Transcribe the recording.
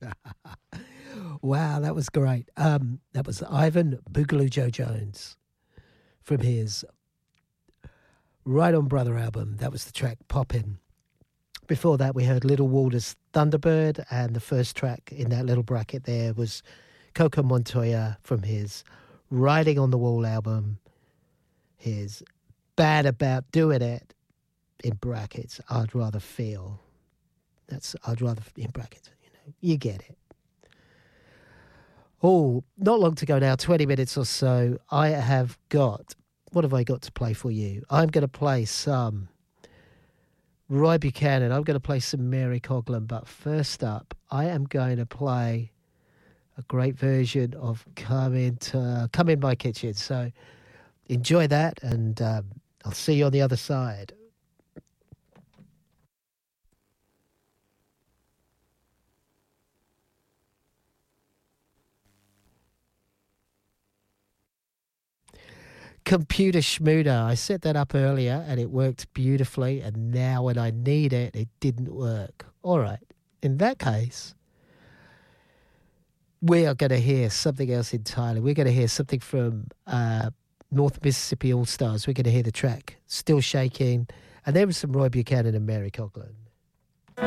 Wow, that was great. That was Ivan Boogaloo Joe Jones from his Right On Brother album. That was the track Poppin'. Before that, we heard Little Walter's Thunderbird, and the first track in that little bracket there was Coco Montoya from his Riding on the Wall album, his Bad About Doing It, in brackets, I'd Rather Feel. That's I'd Rather, in brackets, you get it. Oh, not long to go now, 20 minutes or so. I have got, what have I got to play for you? I'm going to play some Roy Buchanan. I'm going to play some Mary Coughlan. But first up, I am going to play a great version of Come In My Kitchen. So enjoy that, and I'll see you on the other side. Computer Schmooder. I set that up earlier and it worked beautifully, and now when I need it, it didn't work. All right. In that case, we are going to hear something else entirely. We're going to hear something from North Mississippi All Stars. We're going to hear the track Still Shaking, and there was some Roy Buchanan and Mary Coughlan.